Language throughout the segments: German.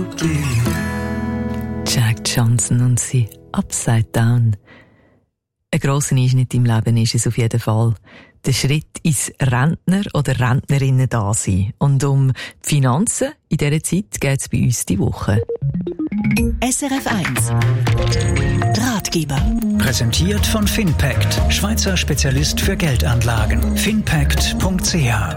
Jack Johnson und sie Upside Down. Ein grosser Einschnitt im Leben ist es auf jeden Fall. Der Schritt ins Rentner- oder Rentnerinnen-Dasein. Und um die Finanzen in dieser Zeit geht es bei uns die Woche. SRF 1 Ratgeber. Präsentiert von Finpact, Schweizer Spezialist für Geldanlagen. Finpact.ch.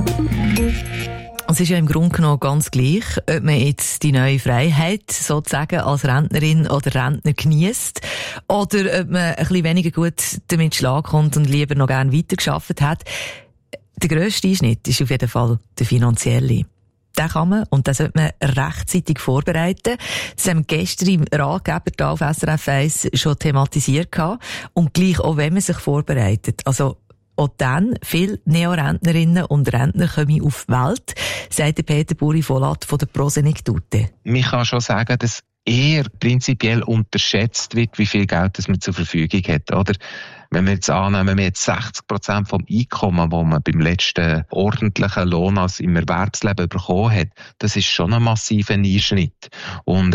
Es ist ja im Grunde genommen ganz gleich, ob man jetzt die neue Freiheit sozusagen als Rentnerin oder Rentner geniesst oder ob man ein bisschen weniger gut damit Schlag kommt und lieber noch gerne weitergearbeitet hat. Der grösste Einschnitt ist auf jeden Fall der finanzielle. Den kann man, und den sollte man rechtzeitig vorbereiten. Das haben wir gestern im Ratgeber hier auf SRF 1 schon thematisiert gehabt. Und gleich auch, wenn man sich vorbereitet. Also, auch dann, viele Neorentnerinnen und Rentner kommen auf die Welt, sagt Peter Buri-Volat von der Prosenektute. Man kann schon sagen, dass eher prinzipiell unterschätzt wird, wie viel Geld das man zur Verfügung hat, oder? Wenn wir jetzt annehmen, wir jetzt 60% vom Einkommen, das man beim letzten ordentlichen Lohn als im Erwerbsleben bekommen hat, das ist schon ein massiver Einschnitt. Und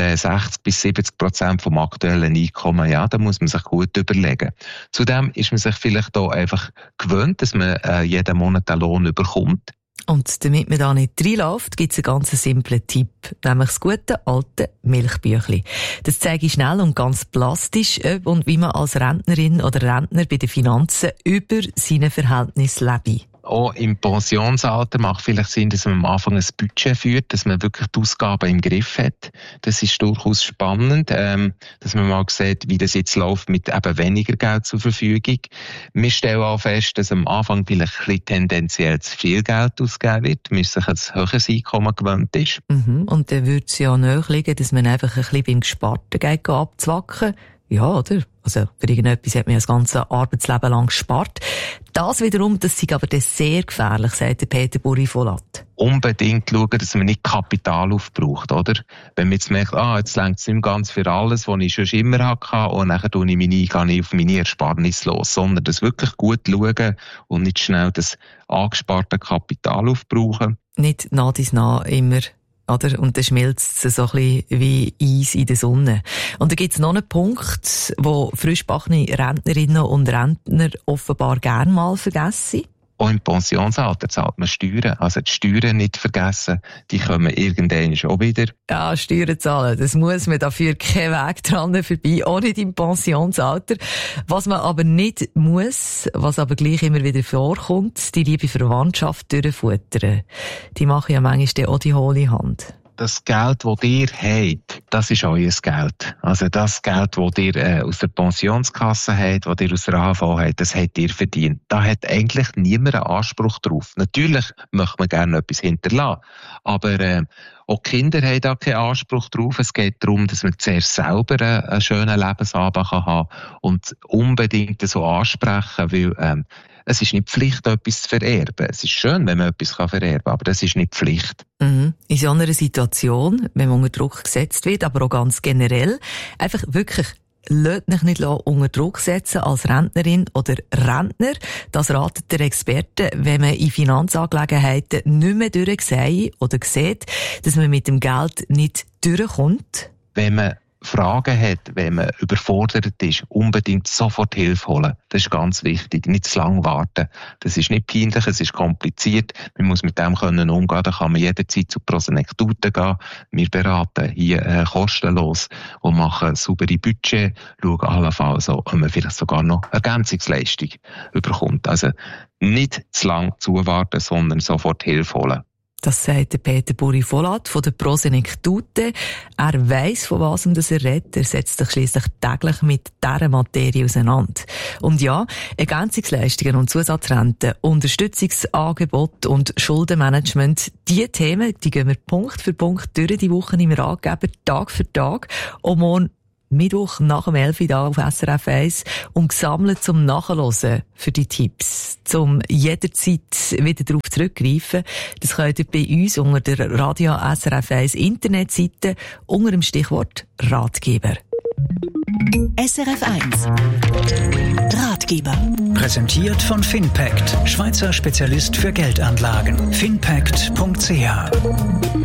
60-70% vom aktuellen Einkommen, ja, da muss man sich gut überlegen. Zudem ist man sich vielleicht da einfach gewöhnt, dass man jeden Monat einen Lohn bekommt. Und damit man da nicht reinläuft, gibt es einen ganz simplen Tipp, nämlich das gute alte Milchbüchli. Das zeige ich schnell und ganz plastisch, ob und wie man als Rentnerin oder Rentner bei den Finanzen über seine Verhältnisse lebt. Auch im Pensionsalter macht vielleicht Sinn, dass man am Anfang ein Budget führt, dass man wirklich die Ausgaben im Griff hat. Das ist durchaus spannend, dass man mal sieht, wie das jetzt läuft mit eben weniger Geld zur Verfügung. Wir stellen auch fest, dass am Anfang vielleicht ein bisschen tendenziell zu viel Geld ausgegeben wird, man sich ein höheres Einkommen gewöhnt ist. Und dann würde es ja nahe liegen, dass man einfach ein bisschen beim Gesparten geht abzwacken. Ja, oder? Also, für irgendetwas hat man ja das ganze Arbeitsleben lang gespart. Das wiederum, das ist aber sehr gefährlich, sagt der Peter Buri-Volat. Unbedingt schauen, dass man nicht Kapital aufbraucht, oder? Wenn man jetzt merkt, jetzt reicht es nicht mehr ganz für alles, was ich schon immer hatte, und nachher gehe ich auf meine Ersparnis los, sondern das wirklich gut schauen und nicht schnell das angesparte Kapital aufbrauchen. Nicht nah dies nah immer. Oder? Und dann schmilzt es so ein bisschen wie Eis in der Sonne. Und da gibt es noch einen Punkt, wo frischgebackene Rentnerinnen und Rentner offenbar gerne mal vergessen. Auch im Pensionsalter zahlt man Steuern. Also die Steuern nicht vergessen, die kommen irgendwann auch wieder. Ja, Steuern zahlen, das muss man, dafür keinen Weg dran vorbei, auch nicht im Pensionsalter. Was man aber nicht muss, was aber gleich immer wieder vorkommt, die liebe Verwandtschaft durchfuttern. Die machen ja manchmal auch die hohle Hand. Das Geld, das ihr habt, das ist euer Geld. Also das Geld, das ihr aus der Pensionskasse habt, das ihr aus der AHV habt, das habt ihr verdient. Da hat eigentlich niemand einen Anspruch drauf. Natürlich möchte man gerne etwas hinterlassen, aber auch die Kinder haben da keinen Anspruch drauf. Es geht darum, dass man zuerst selber einen schönen Lebensabend haben kann und unbedingt so ansprechen, weil es ist nicht Pflicht, etwas zu vererben. Es ist schön, wenn man etwas vererben kann, aber das ist nicht Pflicht. In so einer Situation, wenn man unter Druck gesetzt wird, aber auch ganz generell, einfach wirklich lasst euch nicht unter Druck setzen als Rentnerin oder Rentner. Das ratet der Experte, wenn man in Finanzangelegenheiten nicht mehr durchsieht oder sieht, dass man mit dem Geld nicht durchkommt. Wenn man Fragen hat, wenn man überfordert ist, unbedingt sofort Hilfe holen. Das ist ganz wichtig. Nicht zu lange warten. Das ist nicht peinlich, es ist kompliziert. Man muss mit dem können umgehen. Da kann man jederzeit zu Prosenektute gehen. Wir beraten hier kostenlos und machen saubere Budget. Schauen allenfalls, ob man vielleicht sogar noch Ergänzungsleistung überkommt. Also nicht zu lange zuwarten, sondern sofort Hilfe holen. Das sagt der Peter Buri-Volat von der Prosenektute. Er weiss, von was er redet. Er setzt sich schliesslich täglich mit dieser Materie auseinander. Und ja, Ergänzungsleistungen und Zusatzrenten, Unterstützungsangebot und Schuldenmanagement, diese Themen, die gehen wir Punkt für Punkt durch die Woche im Ratgeber, Tag für Tag. Und morgen Mittwoch nach dem 11 Uhr da auf SRF 1 und gesammelt zum Nachhören für die Tipps, zum jederzeit wieder darauf zurückgreifen. Das könnt ihr bei uns unter der Radio SRF 1 Internetseite unter dem Stichwort Ratgeber. SRF 1 Ratgeber. Präsentiert von Finpact, Schweizer Spezialist für Geldanlagen. Finpact.ch